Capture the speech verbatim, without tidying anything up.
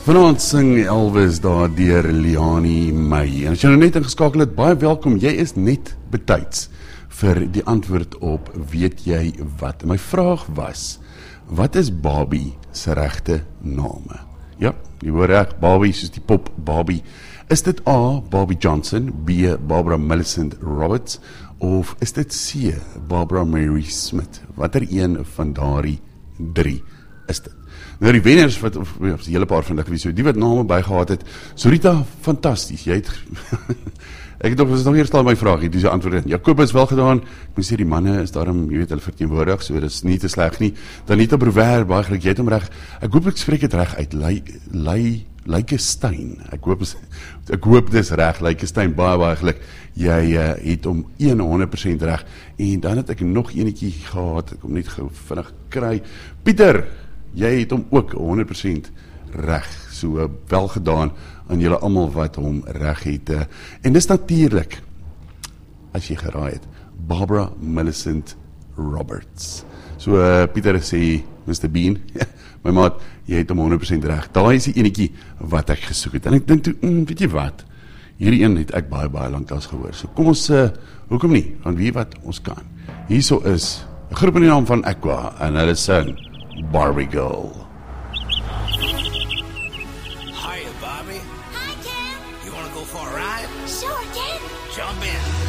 Vanaand sing Elvis daar deur Liani May. En as jy nou net ingeskakel het, baie welkom. Jy is net betyds vir die antwoord op weet jy wat. My vraag was, wat is Barbie se regte name? Ja, jy hoor reg, Barbie soos die pop Barbie. Is dit A, Barbie Johnson, B, Barbara Millicent Roberts, of is dit C, Barbara Mary Smith? Watter een van daardie drie is dit? Nou die wenners, wat, of, of die hele paar van die, so, die wat name bygehad het, Sorita, fantasties, jy het, ek het nog, was nog eerst al my vraag, die so antwoord, Jacobus wel gedaan, ek moet sê, die manne is daarom, jy weet, hulle verteenwoordig, so, dit is nie te sleg nie, Danita Brouwer, baie geluk, jy het hom reg, ek hoop ek spreek het reg uit, Lei, Lei, Leikestein, ek hoop, ek hoop dis reg, Leikestein, baie, baie geluk, jy uh, het om honderd persent reg, en dan het ek nog enetjie gehad, ek kom net gou vinnig kry, Pieter, jy het hom ook honderd persent reg, so uh, wel gedaan aan julle almal wat hom reg het, uh, en dis natuurlik, as jy geraai het, Barbara Millicent Roberts, so uh, Pieter sê, mister Bean, my maat, jy het hom honderd persent reg, daar is die enetjie wat ek gesoek het, en ek dink toe, mm, weet jy wat, hierdie een het ek baie, baie lang as gehoor, so kom ons, uh, hoekom nie, want wie wat ons kan, hierso is, een groep in die naam van Aqua, en hulle sing, Barbie Girl. Hiya, Bobby. Hi, Ken. You want to go for a ride? Sure, Ken. Jump in.